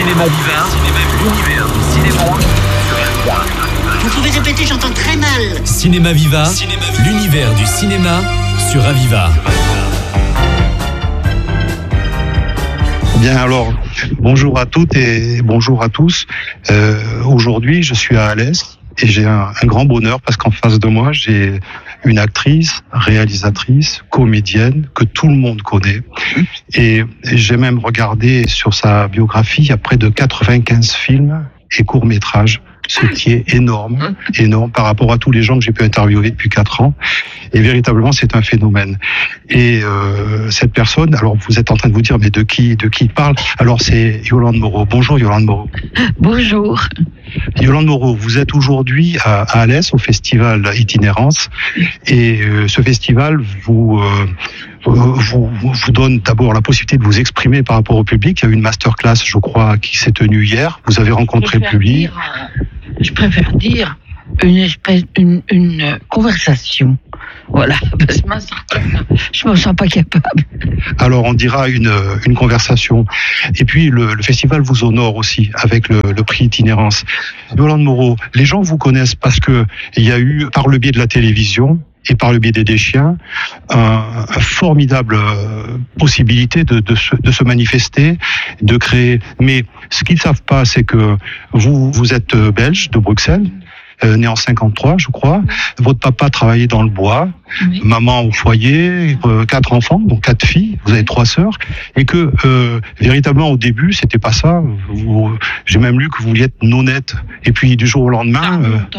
Cinéma Viva, l'univers du cinéma. Vous pouvez répéter, j'entends très mal. Cinéma Viva, l'univers du cinéma sur Aviva. Bien alors, bonjour à toutes et bonjour à tous. Aujourd'hui, je suis à Alès et j'ai un grand bonheur parce qu'en face de moi, j'ai une actrice, réalisatrice, comédienne que tout le monde connaît. Et j'ai même regardé sur sa biographie, il y a près de 95 films et courts-métrages, ce qui est énorme par rapport à tous les gens que j'ai pu interviewer depuis 4 ans. Et véritablement, c'est un phénomène. Et cette personne, alors vous êtes en train de vous dire, mais de qui il parle? Alors c'est Yolande Moreau. Bonjour Yolande Moreau. Bonjour. Yolande Moreau, vous êtes aujourd'hui à Alès, au festival Itinérance. Et ce festival vous donne d'abord la possibilité de vous exprimer par rapport au public. Il y a eu une masterclass, je crois, qui s'est tenue hier. Vous avez rencontré le public. Je préfère dire une conversation. Voilà, parce que je me sens pas capable. Alors on dira une conversation. Et puis le festival vous honore aussi avec le prix Itinérance. Yolande Moreau, les gens vous connaissent parce que il y a eu, par le biais de la télévision et par le biais des chiens, un formidable possibilité de se manifester, de créer. Mais ce qu'ils ne savent pas, c'est que vous êtes belge de Bruxelles, né en 53, je crois. Votre papa travaillait dans le bois, oui. Maman au foyer, 4 enfants, donc 4 filles. Vous avez 3 sœurs, et que véritablement au début, c'était pas ça. J'ai même lu que vous vouliez être nonnette. Et puis du jour au lendemain,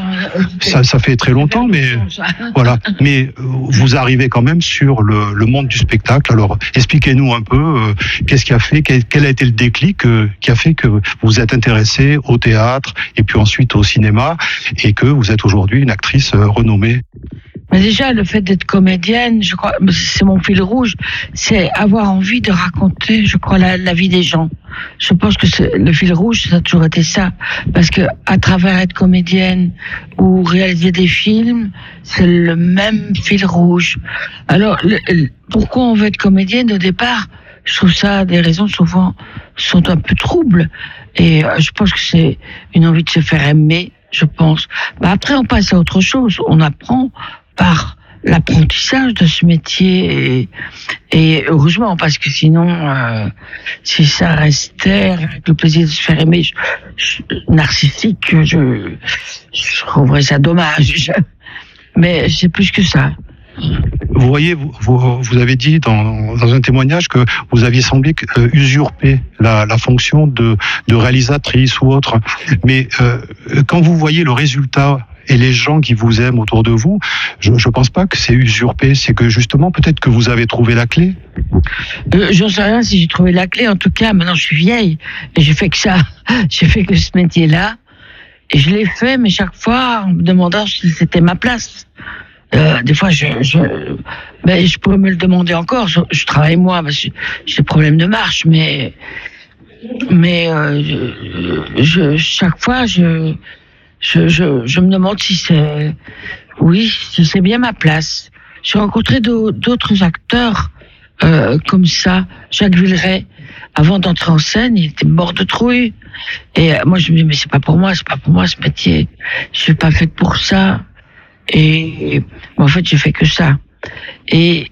ça fait très longtemps, mais voilà. Mais vous arrivez quand même sur le monde du spectacle. Alors expliquez-nous un peu qu'est-ce qui a fait, quel a été le déclic qui a fait que vous vous êtes intéressé au théâtre et puis ensuite au cinéma, et que vous êtes aujourd'hui une actrice renommée. Mais déjà, le fait d'être comédienne, je crois, c'est mon fil rouge, c'est avoir envie de raconter, je crois, la vie des gens. Je pense que le fil rouge, ça a toujours été ça. Parce que à travers être comédienne ou réaliser des films, c'est le même fil rouge. Alors, pourquoi on veut être comédienne au départ? Je trouve ça, des raisons souvent sont un peu troubles. Et je pense que c'est une envie de se faire aimer, je pense. Après, on passe à autre chose. On apprend par l'apprentissage de ce métier et heureusement, parce que sinon si ça restait avec le plaisir de se faire aimer narcissique, je trouverais ça dommage. Mais c'est plus que ça. Vous voyez, vous avez dit dans un témoignage que vous aviez semblé usurper la fonction de réalisatrice ou autre. Mais quand vous voyez le résultat et les gens qui vous aiment autour de vous, je pense pas que c'est usurpé, c'est que justement peut-être que vous avez trouvé la clé. J'en sais rien si j'ai trouvé la clé. En tout cas, maintenant je suis vieille et j'ai fait que ça. J'ai fait que ce métier-là et je l'ai fait, mais chaque fois en me demandant si c'était ma place. Des fois, mais je pourrais me le demander encore. Je travaille moi parce que j'ai des problèmes de marche, mais chaque fois, je me demande si c'est bien ma place. J'ai rencontré d'autres acteurs comme ça. Jacques Villeray, avant d'entrer en scène, il était mort de trouille. Et moi, je me dis, mais c'est pas pour moi ce métier. Je suis pas faite pour ça. Et en fait, j'ai fait que ça. Et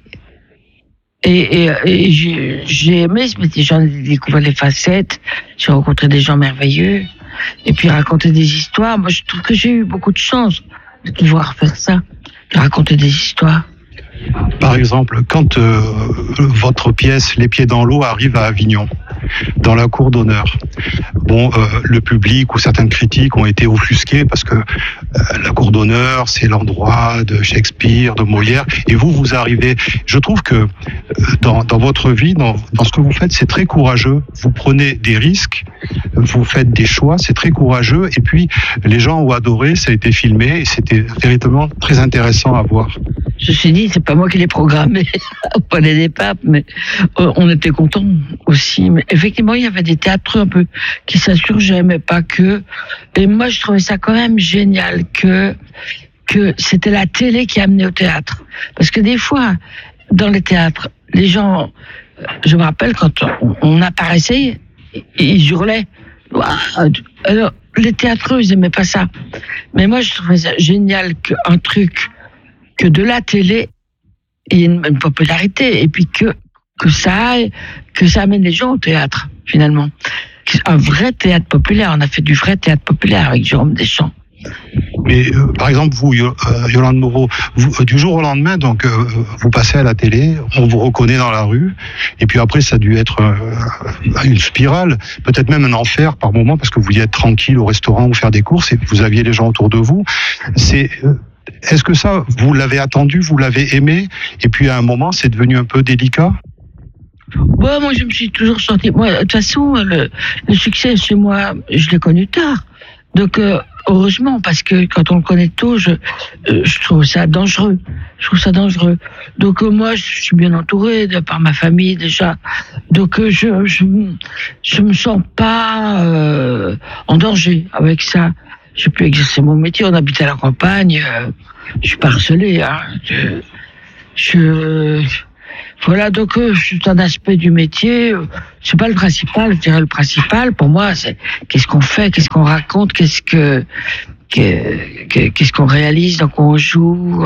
j'ai aimé ce métier. J'en ai découvert les facettes. J'ai rencontré des gens merveilleux. Et puis raconter des histoires. Moi, je trouve que j'ai eu beaucoup de chance de pouvoir faire ça, de raconter des histoires. Par exemple, quand votre pièce Les Pieds dans l'eau arrive à Avignon, dans la cour d'honneur, le public ou certaines critiques ont été offusqués parce que la cour d'honneur, c'est l'endroit de Shakespeare, de Molière, et vous arrivez. Je trouve que dans votre vie, dans ce que vous faites, c'est très courageux. Vous prenez des risques, vous faites des choix, c'est très courageux, et puis les gens ont adoré, ça a été filmé, et c'était véritablement très intéressant à voir. Ceci dit, c'est pas moi qui l'ai programmé au Palais des Papes, mais on était contents aussi. Mais effectivement, il y avait des théâtres un peu qui s'insurgeaient, mais pas que. Et moi, je trouvais ça quand même génial que c'était la télé qui amenait au théâtre. Parce que des fois, dans les théâtres, les gens, je me rappelle quand on apparaissait, ils hurlaient. Alors, les théâtreux, ils n'aimaient pas ça. Mais moi, je trouvais ça génial qu'un truc, que de la télé, il y ait une popularité, et puis que ça amène les gens au théâtre, finalement. Un vrai théâtre populaire. On a fait du vrai théâtre populaire avec Jérôme Deschamps. Mais par exemple, vous, Yolande Moreau, du jour au lendemain, donc vous passez à la télé, on vous reconnaît dans la rue, et puis après, ça a dû être une spirale, peut-être même un enfer par moment, parce que vous vouliez être tranquille au restaurant ou faire des courses, et vous aviez les gens autour de vous. Est-ce que ça, vous l'avez attendu, vous l'avez aimé, et puis à un moment, c'est devenu un peu délicat? Ouais, moi, je me suis toujours sentie. Moi, de toute façon, le succès chez moi, je l'ai connu tard. Donc, heureusement, parce que quand on le connaît tôt, je trouve ça dangereux. Donc, moi, je suis bien entourée par ma famille déjà. Donc, je me sens pas en danger avec ça. J'ai pu exercer mon métier. On habite à la campagne. Je suis pas harcelée. Hein. Voilà, donc c'est un aspect du métier. C'est pas le principal. Je dirais le principal pour moi, c'est qu'est-ce qu'on fait, qu'est-ce qu'on raconte, qu'est-ce qu'on réalise, donc on joue.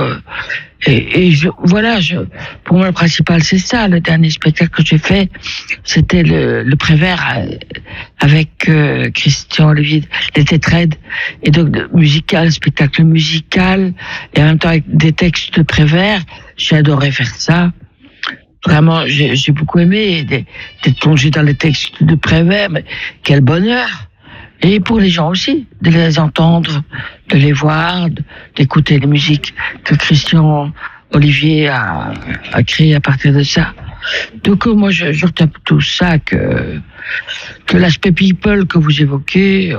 Pour moi le principal c'est ça. Le dernier spectacle que j'ai fait, c'était le Prévert avec Christian Olivier, les Tétraides, et donc spectacle musical, et en même temps avec des textes de Prévert. J'ai adoré faire ça. Vraiment, j'ai beaucoup aimé d'être plongé dans les textes de Prévert, mais quel bonheur! Et pour les gens aussi, de les entendre, de les voir, d'écouter les musiques que Christian Olivier a créées à partir de ça. Donc moi, je retiens tout ça, que l'aspect people que vous évoquez,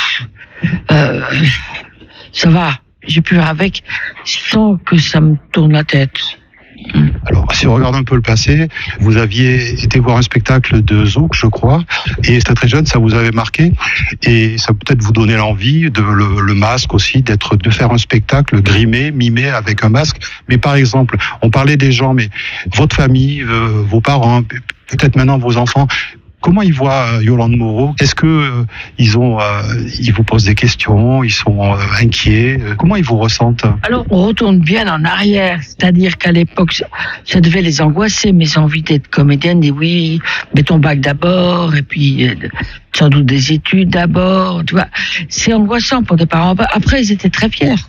ça va, j'ai pu faire avec sans que ça me tourne la tête. Alors, si on regarde un peu le passé, vous aviez été voir un spectacle de Zouk, je crois, et c'était très jeune, ça vous avait marqué, et ça peut-être vous donner l'envie de le masque aussi, de faire un spectacle grimé, mimé avec un masque. Mais par exemple, on parlait des gens, mais votre famille, vos parents, peut-être maintenant vos enfants, comment ils voient Yolande Moreau? Est-ce que ils vous posent des questions, ils sont inquiets? Comment ils vous ressentent? Alors, on retourne bien en arrière, c'est-à-dire qu'à l'époque, ça devait les angoisser, mes envies d'être comédienne, et oui, mets ton bac d'abord, et puis sans doute des études d'abord, tu vois. C'est angoissant pour des parents. Après, ils étaient très fiers.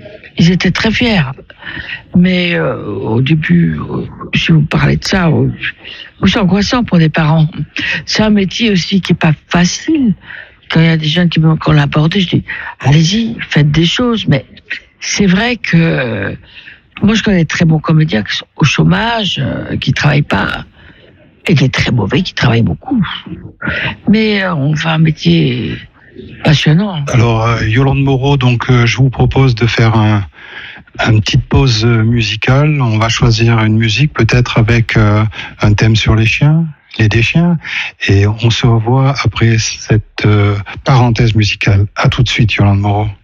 Mais au début, si vous parlez de ça, c'est angoissant pour des parents. C'est un métier aussi qui est pas facile. Quand il y a des jeunes qui l'ont abordé, je dis, allez-y, faites des choses. Mais c'est vrai que moi, je connais de très bons comédiens qui sont au chômage, qui travaillent pas, et des très mauvais qui travaillent beaucoup. Mais on fait un métier passionnant. Alors, Yolande Moreau, donc je vous propose de faire une petite pause musicale. On va choisir une musique, peut-être avec un thème sur les chiens, des chiens, et on se revoit après cette parenthèse musicale. À tout de suite, Yolande Moreau.